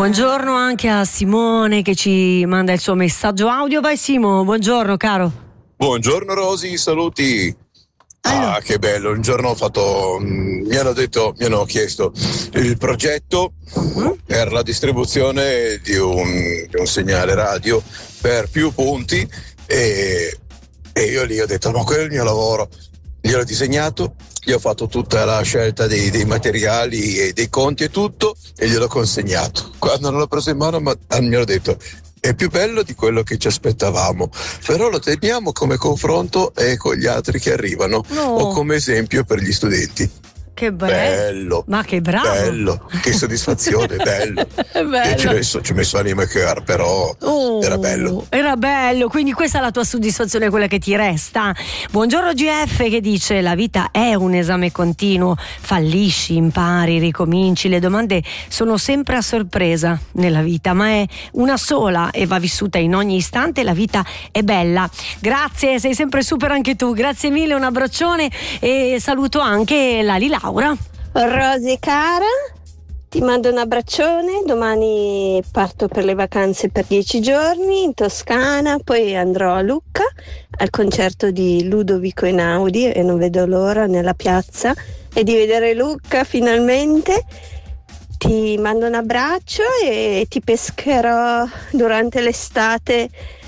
Buongiorno anche a Simone che ci manda il suo messaggio audio. Vai Simo, buongiorno caro. Buongiorno Rosy, saluti. Allora. Che bello, un giorno ho fatto, mi hanno chiesto il progetto per la distribuzione di un segnale radio per più punti e io lì ho detto ma quello è il mio lavoro, gliel'ho disegnato, gli ho fatto tutta la scelta dei materiali e dei conti e tutto e gliel'ho consegnato. Quando non l'ho preso in mano mi hanno detto è più bello di quello che ci aspettavamo, però lo teniamo come confronto con gli altri che arrivano o come esempio per gli studenti. Che bello. Ma che bravo. Bello, che soddisfazione, bello. Io ci ho messo anima e cuore, però era bello. Era bello, quindi questa è la tua soddisfazione, quella che ti resta. Buongiorno GF che dice la vita è un esame continuo, fallisci, impari, ricominci, le domande sono sempre a sorpresa nella vita, ma è una sola e va vissuta in ogni istante, la vita è bella. Grazie, sei sempre super anche tu, grazie mille, un abbraccione e saluto anche Lali Laura. Rosy cara, ti mando un abbraccione, domani parto per le vacanze per 10 giorni in Toscana, poi andrò a Lucca al concerto di Ludovico Einaudi e non vedo l'ora nella piazza e di vedere Lucca finalmente. Ti mando un abbraccio e ti pescherò durante l'estate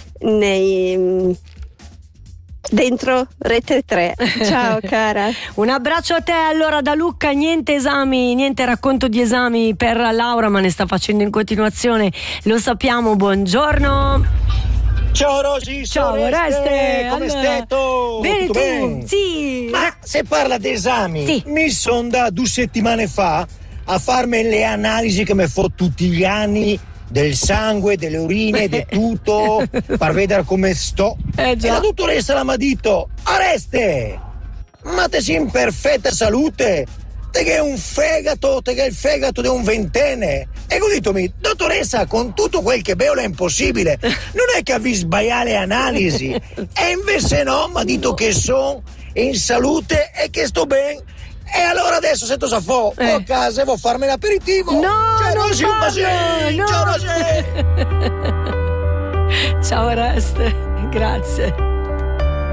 dentro Rete 3. Ciao cara. Un abbraccio a te. Allora da Lucca niente esami, niente racconto di esami per Laura, ma ne sta facendo in continuazione, lo sappiamo. Buongiorno. Ciao Rosy, ciao Oreste, come stai? Bene, tutto tu? bene? Sì. Ma se parla di esami, sì. Mi sono da 2 settimane fa a farmi le analisi che mi fa tutti gli anni del sangue, delle urine, di tutto, per vedere come sto. E la dottoressa mi ha detto: Oreste, ma te sei in perfetta salute, te che è un fegato, te che è il fegato di un ventenne. E ho detto: dottoressa, con tutto quel che bevo è impossibile, non è che vi sbagliate le analisi. E invece no, mi ha detto che sono in salute e che sto bene. E allora adesso se tu sa a casa e vuoi farmi l'aperitivo. No, ciao non Rosy, un bacio. no. Ciao Rosy. Ciao Oreste, grazie.